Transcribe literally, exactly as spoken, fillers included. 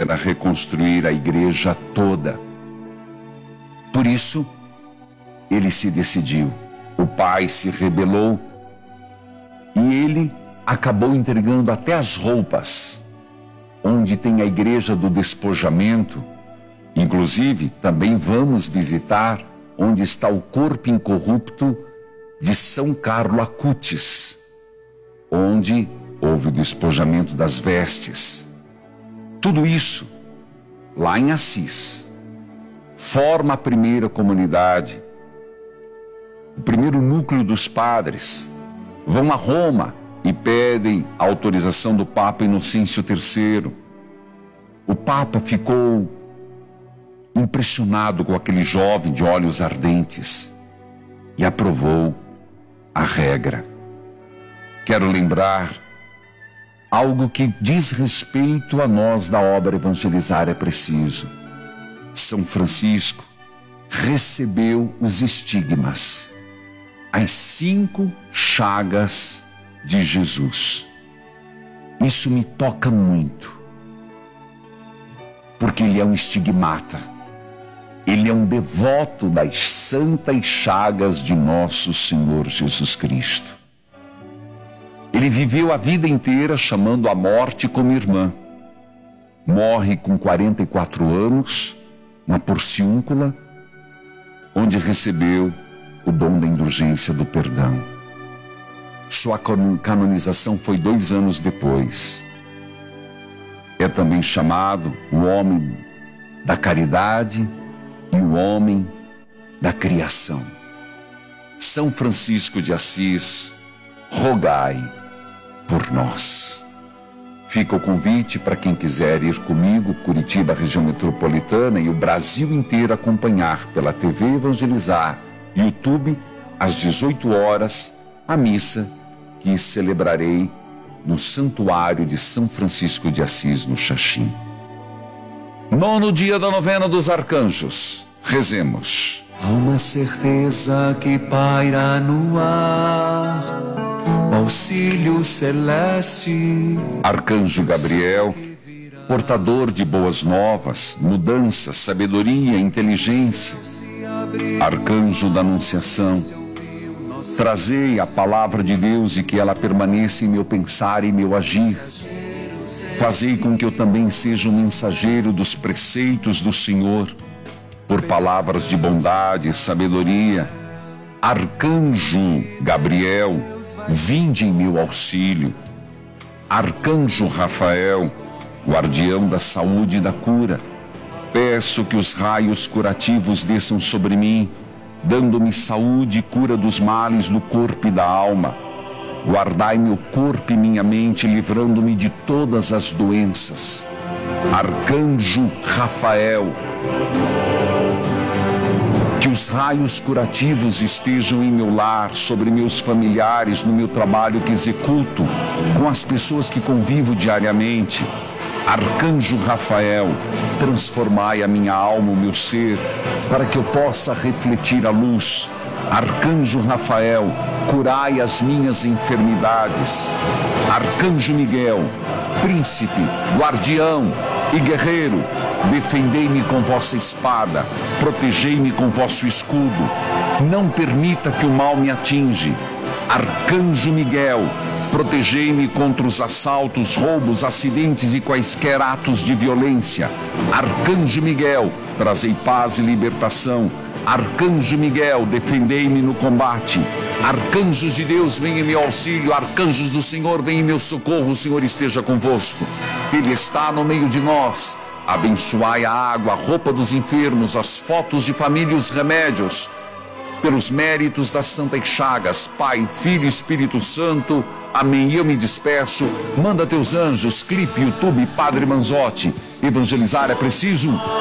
a reconstruir a igreja toda. Por isso, ele se decidiu. O pai se rebelou e ele acabou entregando até as roupas, onde tem a igreja do despojamento. Inclusive, também vamos visitar onde está o corpo incorrupto de São Carlo Acutis, onde houve o despojamento das vestes. Tudo isso lá em Assis forma a primeira comunidade, o primeiro núcleo dos padres. Vão a Roma e pedem a autorização do Papa Inocêncio terceiro. O Papa ficou impressionado com aquele jovem de olhos ardentes e aprovou a regra. Quero lembrar algo que diz respeito a nós da obra Evangelizar é Preciso. São Francisco recebeu os estigmas, as cinco chagas de Jesus. Isso me toca muito, porque ele é um estigmata. Ele é um devoto das santas chagas de nosso Senhor Jesus Cristo. Ele viveu a vida inteira chamando a morte como irmã. Morre com quarenta e quatro anos, na Porciúncula, onde recebeu o dom da indulgência do perdão. Sua canonização foi dois anos depois. É também chamado o homem da caridade e o homem da criação. São Francisco de Assis, rogai por nós. Fica o convite para quem quiser ir comigo, Curitiba, região metropolitana e o Brasil inteiro acompanhar pela T V Evangelizar, YouTube, às dezoito horas, a missa que celebrarei no Santuário de São Francisco de Assis, no Xaxim. Nono dia da novena dos arcanjos. Rezemos. Há uma certeza que paira no ar, auxílio celeste. Arcanjo Gabriel, portador de boas novas, mudança, sabedoria, inteligência. Arcanjo da Anunciação, trazei a palavra de Deus e que ela permaneça em meu pensar e meu agir. Fazei com que eu também seja um mensageiro dos preceitos do Senhor, por palavras de bondade e sabedoria. Arcanjo Gabriel, vinde em meu auxílio. Arcanjo Rafael, guardião da saúde e da cura, peço que os raios curativos desçam sobre mim, dando-me saúde e cura dos males do corpo e da alma. Guardai meu corpo e minha mente, livrando-me de todas as doenças. Arcanjo Rafael, que os raios curativos estejam em meu lar, sobre meus familiares, no meu trabalho que executo, com as pessoas que convivo diariamente. Arcanjo Rafael, transformai a minha alma, o meu ser, para que eu possa refletir a luz. Arcanjo Rafael, curai as minhas enfermidades. Arcanjo Miguel, príncipe, guardião e guerreiro, defendei-me com vossa espada, protegei-me com vosso escudo. Não permita que o mal me atinja. Arcanjo Miguel, protegei-me contra os assaltos, roubos, acidentes e quaisquer atos de violência. Arcanjo Miguel, trazei paz e libertação. Arcanjo Miguel, defendei-me no combate. Arcanjos de Deus, venham em meu auxílio. Arcanjos do Senhor, venham em meu socorro. O Senhor esteja convosco. Ele está no meio de nós. Abençoai a água, a roupa dos enfermos, as fotos de família e os remédios. Pelos méritos das santas chagas, Pai, Filho e Espírito Santo. Amém. Eu me despeço. Manda teus anjos, clipe, YouTube, Padre Manzotti. Evangelizar é preciso.